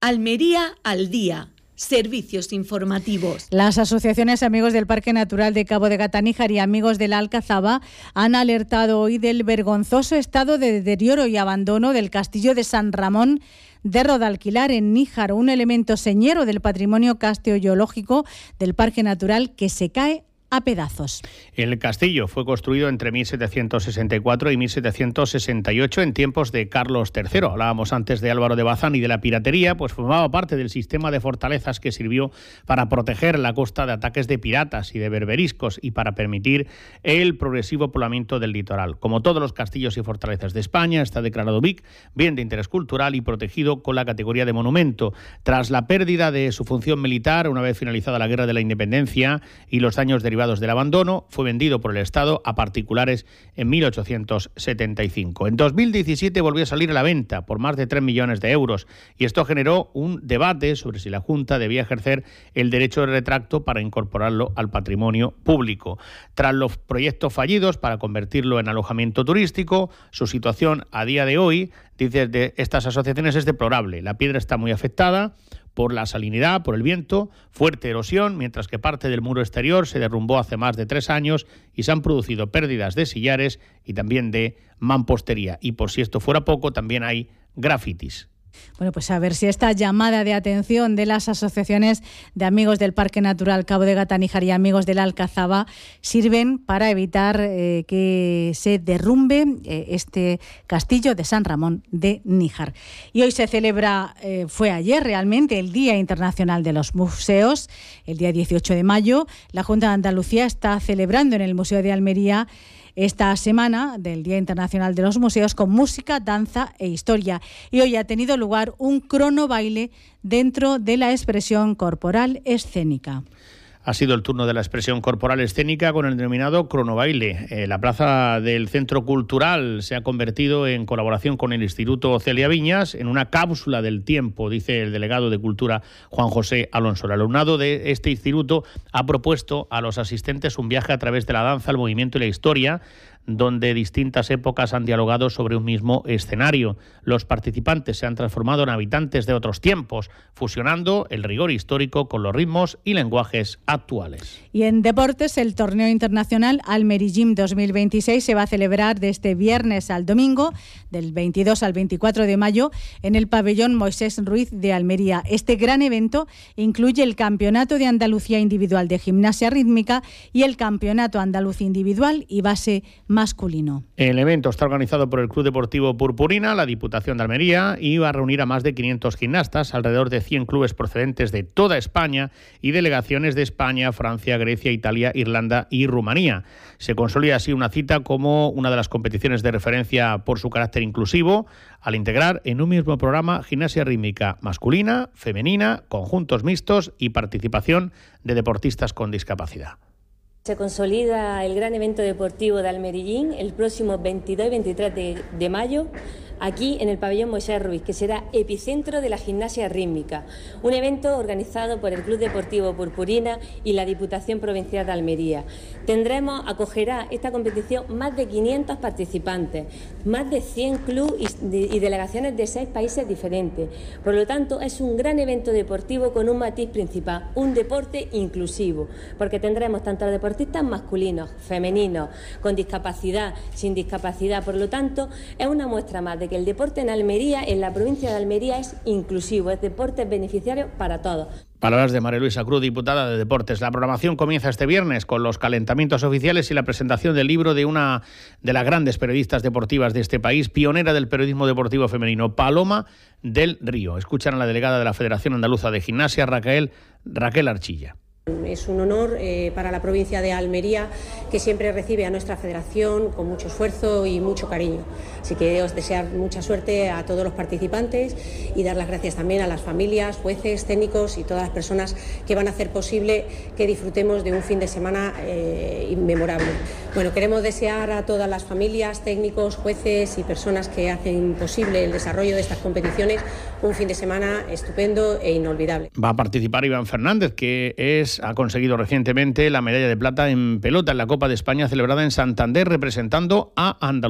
Almería al día. Servicios informativos. Las asociaciones Amigos del Parque Natural de Cabo de Gata-Níjar y Amigos de la Alcazaba han alertado hoy del vergonzoso estado de deterioro y abandono del castillo de San Ramón de Rodalquilar en Níjar, un elemento señero del patrimonio casteogeológico del Parque Natural que se cae a pedazos. El castillo fue construido entre 1764 y 1768 en tiempos de Carlos III. Hablábamos antes de Álvaro de Bazán y de la piratería, pues formaba parte del sistema de fortalezas que sirvió para proteger la costa de ataques de piratas y de berberiscos y para permitir el progresivo poblamiento del litoral. Como todos los castillos y fortalezas de España, está declarado BIC, bien de interés cultural y protegido con la categoría de monumento. Tras la pérdida de su función militar, una vez finalizada la Guerra de la Independencia y los daños derivados del abandono, fue vendido por el Estado a particulares en 1875. En 2017 volvió a salir a la venta por más de 3 millones de euros y esto generó un debate sobre si la Junta debía ejercer el derecho de retracto para incorporarlo al patrimonio público. Tras los proyectos fallidos para convertirlo en alojamiento turístico, su situación a día de hoy, dice de estas asociaciones, es deplorable. La piedra está muy afectada por la salinidad, por el viento, fuerte erosión, mientras que parte del muro exterior se derrumbó hace más de 3 años y se han producido pérdidas de sillares y también de mampostería. Y por si esto fuera poco, también hay grafitis. Bueno, pues a ver si esta llamada de atención de las asociaciones de Amigos del Parque Natural Cabo de Gata-Níjar y Amigos de la Alcazaba sirven para evitar que se derrumbe este castillo de San Ramón de Níjar. Y hoy se celebra, fue ayer realmente, el Día Internacional de los Museos, el día 18 de mayo. La Junta de Andalucía está celebrando en el Museo de Almería esta semana del Día Internacional de los Museos con música, danza e historia. Y hoy ha tenido lugar un cronobaile dentro de la expresión corporal escénica. Ha sido el turno de la expresión corporal escénica con el denominado cronobaile. La plaza del Centro Cultural se ha convertido, en colaboración con el Instituto Celia Viñas, en una cápsula del tiempo, dice el delegado de Cultura Juan José Alonso. El alumnado de este instituto ha propuesto a los asistentes un viaje a través de la danza, el movimiento y la historia, donde distintas épocas han dialogado sobre un mismo escenario. Los participantes se han transformado en habitantes de otros tiempos, fusionando el rigor histórico con los ritmos y lenguajes actuales. Y en deportes, el torneo internacional Almerigym 2026 se va a celebrar de este viernes al domingo, del 22 al 24 de mayo, en el pabellón Moisés Ruiz de Almería. Este gran evento incluye el Campeonato de Andalucía Individual de Gimnasia Rítmica y el Campeonato Andaluz Individual y Base masculino. El evento está organizado por el Club Deportivo Purpurina, la Diputación de Almería, y va a reunir a más de 500 gimnastas, alrededor de 100 clubes procedentes de toda España y delegaciones de España, Francia, Grecia, Italia, Irlanda y Rumanía. Se consolida así una cita como una de las competiciones de referencia por su carácter inclusivo, al integrar en un mismo programa gimnasia rítmica masculina, femenina, conjuntos mixtos y participación de deportistas con discapacidad. Se consolida el gran evento deportivo de Almerigym el próximo 22 y 23 de mayo, aquí en el pabellón Moisés Ruiz, que será epicentro de la gimnasia rítmica. Un evento organizado por el Club Deportivo Purpurina y la Diputación Provincial de Almería. Acogerá esta competición más de 500 participantes, más de 100 clubes y delegaciones de 6 países diferentes. Por lo tanto, es un gran evento deportivo con un matiz principal, un deporte inclusivo, porque tendremos tanto a deportistas masculinos, femeninos, con discapacidad, sin discapacidad. Por lo tanto, es una muestra más de que el deporte en Almería, en la provincia de Almería, es inclusivo, es deporte beneficiario para todos. Palabras de María Luisa Cruz, diputada de Deportes. La programación comienza este viernes con los calentamientos oficiales y la presentación del libro de una de las grandes periodistas deportivas de este país, pionera del periodismo deportivo femenino, Paloma del Río. Escuchan a la delegada de la Federación Andaluza de Gimnasia, Raquel Archilla. Es un honor para la provincia de Almería, que siempre recibe a nuestra federación con mucho esfuerzo y mucho cariño. Así que os desear mucha suerte a todos los participantes y dar las gracias también a las familias, jueces, técnicos y todas las personas que van a hacer posible que disfrutemos de un fin de semana inmemorable. Bueno, queremos desear a todas las familias, técnicos, jueces y personas que hacen posible el desarrollo de estas competiciones un fin de semana estupendo e inolvidable. Va a participar Iván Fernández, que ha conseguido recientemente la medalla de plata en pelota en la Copa de España celebrada en Santander, representando a Andalucía.